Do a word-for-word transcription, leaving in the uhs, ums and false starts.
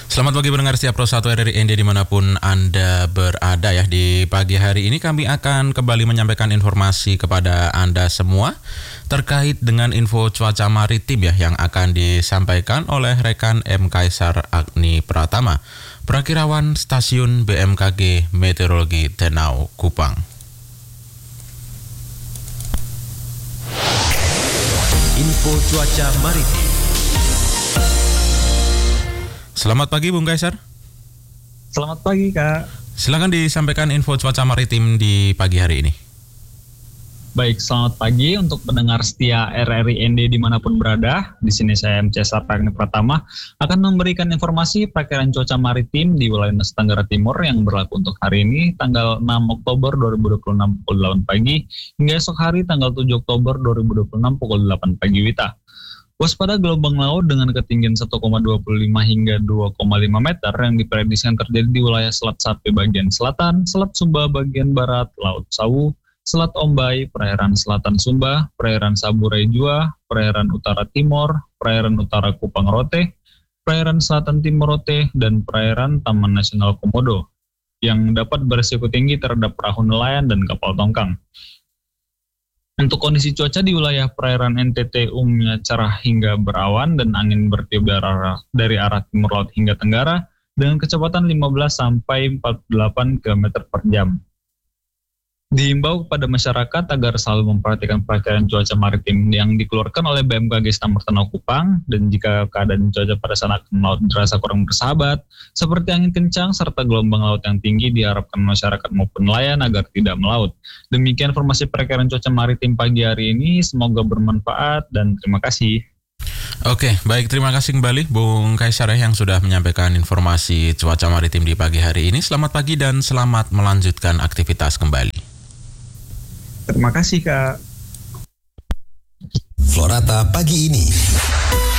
Selamat pagi pendengar setiap Pro satu R R I N D dimanapun Anda berada ya. Di pagi hari ini kami akan kembali menyampaikan informasi kepada Anda semua terkait dengan info cuaca maritim ya yang akan disampaikan oleh rekan M. Kaisar Agni Pratama, Prakirawan Stasiun B M K G Meteorologi Tenau Kupang. Info cuaca maritim. Selamat pagi Bung Kaisar. Selamat pagi Kak. Silakan disampaikan info cuaca maritim di pagi hari ini. Baik, selamat pagi untuk pendengar setia R R I N D dimanapun berada. Di sini saya M. Kaisar Agni Pratama akan memberikan informasi perakiraan cuaca maritim di wilayah Nusa Tenggara Timur yang berlaku untuk hari ini tanggal enam Oktober dua ribu dua puluh enam pukul delapan pagi hingga esok hari tanggal tujuh Oktober dua ribu dua puluh enam pukul delapan pagi wita. Waspada gelombang laut dengan ketinggian satu koma dua lima hingga dua koma lima meter yang diprediksikan terjadi di wilayah Selat Sapi bagian selatan, Selat Sumba bagian barat, Laut Sawu, Selat Ombai, perairan selatan Sumba, perairan Saburai Jua, perairan utara Timor, perairan utara Kupang Rote, perairan selatan Timor Rote, dan perairan Taman Nasional Komodo yang dapat berisiko tinggi terhadap perahu nelayan dan kapal tongkang. Untuk kondisi cuaca di wilayah perairan N T T umumnya cerah hingga berawan dan angin bertiup dari arah, dari arah timur laut hingga tenggara dengan kecepatan lima belas sampai empat puluh delapan kilometer per jam. Diimbau kepada masyarakat agar selalu memperhatikan perakiraan cuaca maritim yang dikeluarkan oleh B M K G Stammer Tenau Kupang, dan jika keadaan cuaca pada saat akan laut dirasa kurang bersahabat, seperti angin kencang serta gelombang laut yang tinggi, diharapkan masyarakat maupun nelayan agar tidak melaut. Demikian informasi perakiraan cuaca maritim pagi hari ini, semoga bermanfaat dan terima kasih. Oke, baik, terima kasih kembali Bung Kaisar yang sudah menyampaikan informasi cuaca maritim di pagi hari ini. Selamat pagi dan selamat melanjutkan aktivitas kembali. Terima kasih Kak. Florata pagi ini.